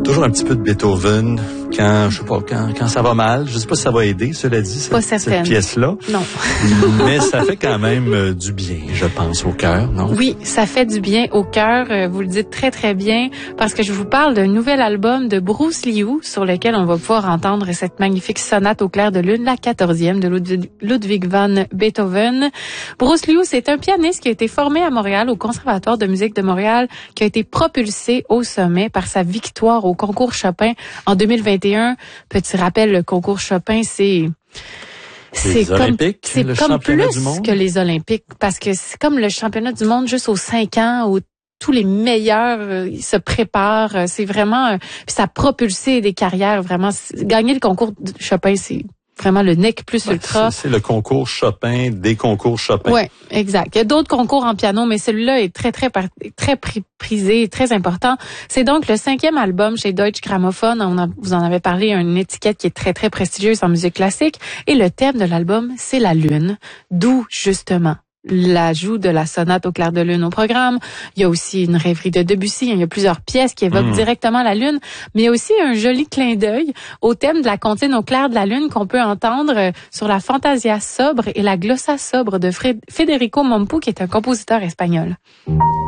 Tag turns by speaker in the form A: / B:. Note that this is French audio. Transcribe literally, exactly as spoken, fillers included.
A: Toujours un petit peu de Beethoven quand je sais pas quand quand ça va mal. Je sais pas si ça va aider, cela dit, cette, cette pièce-là.
B: Non.
A: Mais ça fait quand même euh, du bien, je pense, au cœur, non?
B: Oui, ça fait du bien au cœur. Euh, vous le dites très très bien parce que je vous parle d'un nouvel album de Bruce Liu sur lequel on va pouvoir entendre cette magnifique sonate au clair de lune, la quatorzième de Ludwig, Ludwig van Beethoven. Bruce Liu, c'est un pianiste qui a été formé à Montréal au Conservatoire de musique de Montréal, qui a été propulsé au sommet par sa victoire au concours Chopin en deux mille vingt et un. Petit rappel, le concours Chopin, c'est
A: c'est comme
B: Olympiques, c'est le comme plus du monde. Que les Olympiques, parce que c'est comme le championnat du monde juste aux cinq ans où tous les meilleurs euh, ils se préparent. C'est vraiment euh, puis ça a propulsé des carrières vraiment. Gagner le concours de Chopin, c'est vraiment le nec plus ultra.
A: C'est, c'est le concours Chopin des concours Chopin.
B: Oui, exact. Il y a d'autres concours en piano, mais celui-là est très, très, très prisé, très important. C'est donc le cinquième album chez Deutsche Grammophon. On a, vous en avez parlé, une étiquette qui est très, très prestigieuse en musique classique. Et le thème de l'album, c'est la lune. D'où, justement, l'ajout de la sonate au clair de lune au programme. Il y a aussi une rêverie de Debussy. Il y a plusieurs pièces qui évoquent mmh. directement la lune, mais il y a aussi un joli clin d'œil au thème de la comptine au clair de la lune qu'on peut entendre sur la Fantasia sobre et la Glossa sobre de Federico Mompu, qui est un compositeur espagnol.